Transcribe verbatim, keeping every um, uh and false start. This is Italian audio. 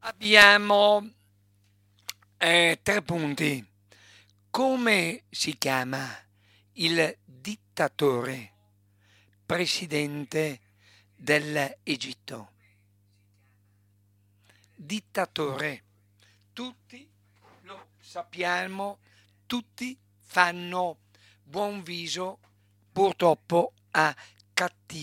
Abbiamo eh, tre punti. Come si chiama il dittatore presidente dell'Egitto? Dittatore. Tutti lo sappiamo, tutti fanno buon viso purtroppo a cattivo